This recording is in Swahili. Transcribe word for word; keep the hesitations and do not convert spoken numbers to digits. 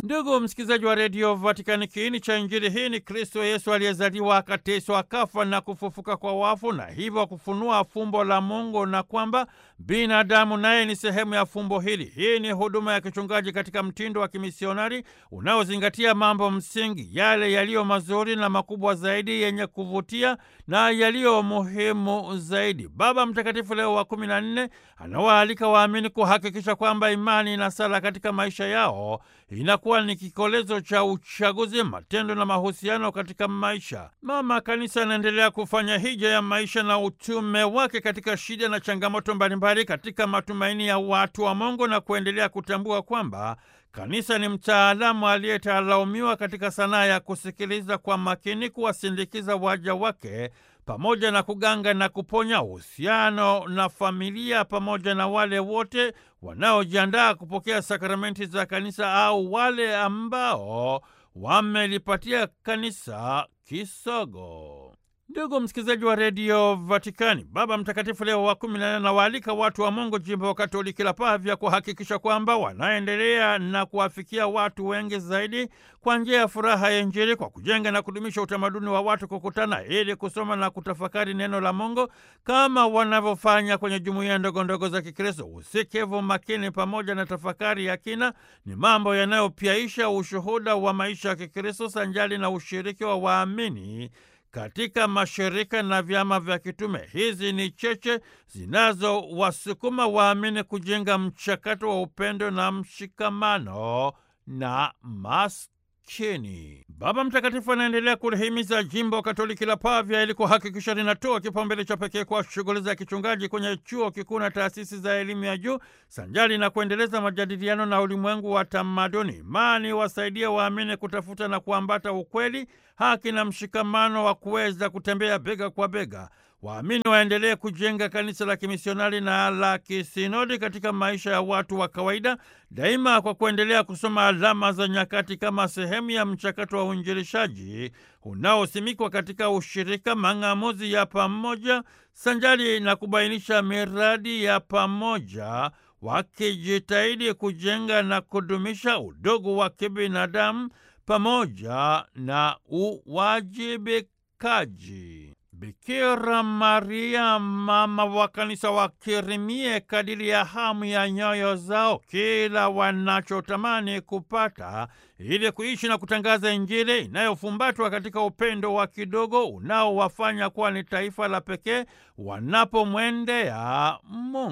Ndugu msikilizaji wa redio Vatikani, kiini cha Injili hii ni Kristo Yesu aliyezaliwa, akateswa, akafa na kufufuka kwa wafu, na hivyo kufunua fumbo la Mungu, na kwamba binadamu naye ni sehemu ya fumbo hili. Hii ni huduma ya kichungaji katika mtindo wa kimisionari unaozingatia mambo msingi, yale yaliyo mazuri na makubwa zaidi, yenye kuvutia na yaliyo muhimu zaidi. Baba Mtakatifu Leo wa kumi na nne anawaalika waamini kuhakikisha kwamba imani na sala katika maisha yao inakuwa ni kikolezo cha uchaguzi, matendo na mahusiano katika maisha. Mama Kanisa anaendelea kufanya hija ya maisha na utume wake katika shida na changamoto mbalimbali, katika matumaini ya watu wa Mungu, na kuendelea kutambua kwamba Kanisa ni mtaalamu aliyetaalaumiwa katika sanaa ya kusikiliza kwa makini, kuwasindikiza waja wake, pamoja na kuganga na kuponya uhusiano na familia, pamoja na wale wote wanaojiandaa kupokea sakramenti za Kanisa au wale ambao wamelipatia Kanisa kisogo. Ndugu msikilizaji wa redio Vatikani, Baba Mtakatifu Leo wa kumi na nne anawaalika watu wa Mungu jimbo Katoliki la Pavia kuhakikisha kwamba wanaendelea na kuwafikia watu wengi zaidi kwa njia ya furaha ya Injili, kwa kujenga na kudumisha utamaduni wa watu kukutana ili kusoma na kutafakari neno la Mungu kama wanavyofanya kwenye jumuiya ndogo ndogo za Kikristo. Usikivu makini pamoja na tafakari ya kina ni mambo yanayopyaisha ushuhuda wa maisha ya Kikristo sanjali na ushiriki wa waamini katika mashirika na vyama vya kitume. Hizi ni cheche zinazowasukuma waamini kujenga mchakato wa upendo na mshikamano na maskini. Baba Mtakatifu anaendelea kulihimiza jimbo Katoliki la Pavia ili kuhakikisha linatoa kipaumbele cha pekee kwa shughuli za kichungaji kwenye chuo kikuu na taasisi za elimu ya juu, sanjali na kuendeleza majadiliano na ulimwengu wa tamaduni. Imani wasaidia waamini kutafuta na kuambata ukweli, haki na mshikamano wa kuweza kutembea bega kwa bega. Waamini waendelee kujenga kanisa la kimisionari na la kisinodi katika maisha ya watu wa kawaida, daima kwa kuendelea kusoma alama za nyakati kama sehemu ya mchakato wa uinjilishaji unaosimikwa katika ushirika, mang'amuzi ya pamoja, sanjali na kubainisha miradi ya pamoja, wakijitahidi kujenga na kudumisha udugu wa kibinadamu pamoja na uwajibikaji. Bikira Maria, mama wa Kanisa, wakirimie kadiri ya hamu ya nyoyo zao kila wanachotamani kupata, ili kuishi na kutangaza Injili inayofumbatwa katika upendo wa kidogo unaowafanya kuwa ni taifa la pekee wanapomwendea Mungu.